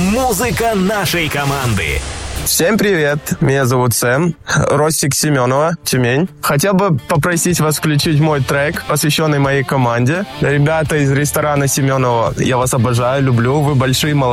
Музыка нашей команды. Всем привет, меня зовут Сэм, Ростик Семенова, Тюмень. Хотел бы попросить вас включить мой трек, посвященный моей команде. Ребята из ресторана Семенова, я вас обожаю, люблю, вы большие молодцы.